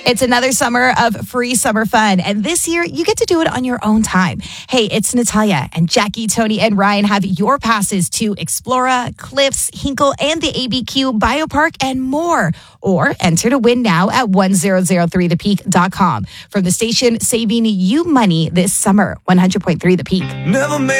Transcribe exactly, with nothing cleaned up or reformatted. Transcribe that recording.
It's another summer of free summer fun. And this year, you get to do it on your own time. Hey, it's Natalia and Jackie, Tony, and Ryan have your passes to Explora, Cliffs, Hinkle, and the A B Q Biopark and more. Or enter to win now at one thousand three the peak dot com. From the station saving you money this summer, one hundred point three The Peak. Never made